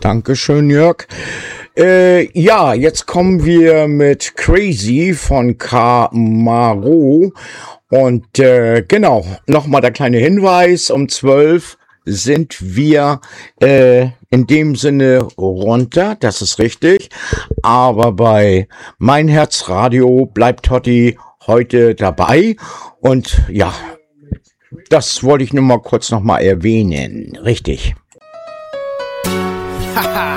Dankeschön, Jörg. Ja, jetzt kommen wir mit Crazy von Camaro. Und genau, nochmal der kleine Hinweis, um 12 sind wir in dem Sinne runter, das ist richtig. Aber bei Mein Herz Radio bleibt Totti heute dabei. Und ja, das wollte ich nur mal kurz nochmal erwähnen. Richtig. Haha.